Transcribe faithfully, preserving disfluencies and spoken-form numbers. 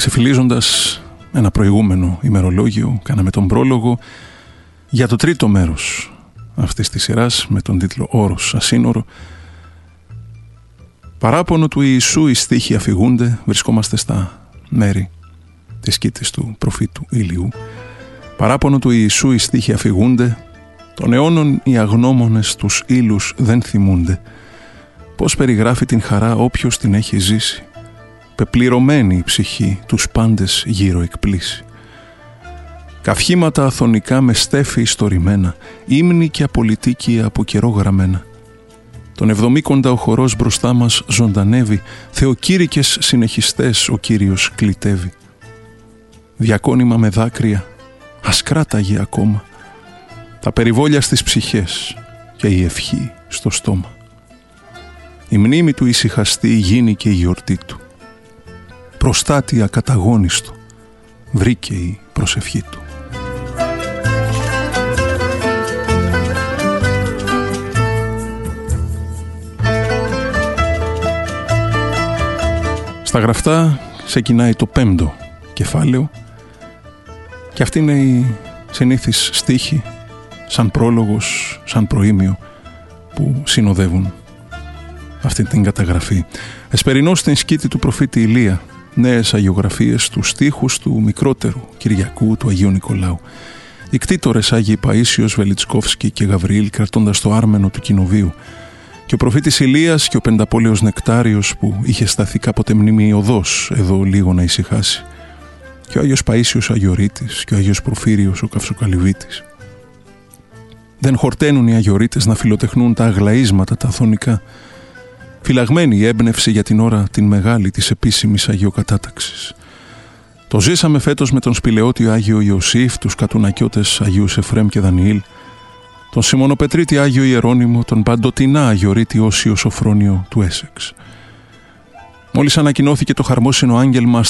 Ξεφυλίζοντας ένα προηγούμενο ημερολόγιο, κάναμε τον πρόλογο για το τρίτο μέρος αυτής της σειράς με τον τίτλο «Όρος ασύνορο». Παράπονο του Ιησού οι στίχοι αφηγούνται, βρισκόμαστε στα μέρη της σκήτης του προφήτου Ηλιού. Παράπονο του Ιησού οι στίχοι αφηγούνται, των αιώνων οι αγνώμονες τους ύλους δεν θυμούνται. Πώς περιγράφει την χαρά όποιος την έχει ζήσει. Πεπληρωμένη η ψυχή τους πάντες γύρω εκπλήσει. Καυχήματα αθωνικά με στέφη ιστορημένα, ύμνοι και απολυτίκοι από καιρό γραμμένα. Τον εβδομήκοντα ο χορός μπροστά μας ζωντανεύει, θεοκήρυκες συνεχιστές ο Κύριος κλητεύει. Διακόνημα με δάκρυα, ας κράταγε ακόμα, τα περιβόλια στις ψυχές και η ευχή στο στόμα. Η μνήμη του ησυχαστή γίνει και η γιορτή του. Προστάτη ακαταγόνιστο βρήκε η προσευχή του. Στα γραφτά ξεκινάει το πέμπτο κεφάλαιο και αυτή είναι η συνήθις στίχη σαν πρόλογος, σαν προήμιο που συνοδεύουν αυτή την καταγραφή. Εσπερινώς στην σκήτη του προφήτη Ηλία, νέες αγιογραφίες του στίχους του μικρότερου Κυριακού του Αγίου Νικολάου. Οι κτήτορες Άγιοι Παΐσιος, Βελιτσκόφσκι και Γαβριήλ κρατώντας το άρμενο του κοινοβίου, και ο προφήτης Ηλίας και ο πενταπόλεως Νεκτάριος που είχε σταθεί κάποτε μνημειωδώς εδώ λίγο να ησυχάσει, και ο Άγιος Παΐσιος Αγιορείτης και ο Άγιος Προφύριος ο Καυσοκαλυβίτης. Δεν χορταίνουν οι Αγιορείτες να φιλοτεχνούν τα αγλαΐσματα τα αθωνικά. Φυλαγμένη η έμπνευση για την ώρα την μεγάλη της επίσημης αγιοκατάταξης. Το ζήσαμε φέτος με τον σπηλαιότιο Άγιο Ιωσήφ, τους κατουνακιώτες Αγίους Εφρέμ και Δανιήλ, τον Σιμωνοπετρίτη Άγιο Ιερώνυμο, τον παντοτινά Αγιορείτη Όσιο Σοφρόνιο του Έσεξ. Μόλις ανακοινώθηκε το χαρμόσυνο άγγελμα